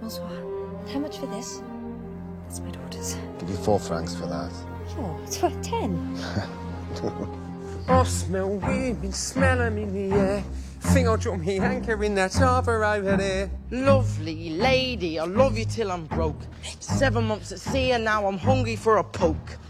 Bonsoir. How much for this? That's my daughter's. Give you 4 francs for that. Oh, it's worth 10. I smell women, smell 'em in the air. Think I'll drop me anchor in that harbour over there. Lovely lady, I love you till I'm broke. 7 months at sea and now I'm hungry for a poke.